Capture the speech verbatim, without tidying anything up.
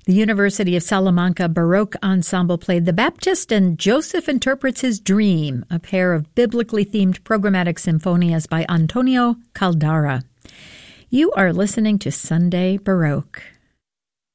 The University of Salamanca Baroque Ensemble played The Baptist and Joseph Interprets His Dream, a pair of biblically themed programmatic sinfonias by Antonio Caldara. You are listening to Sunday Baroque.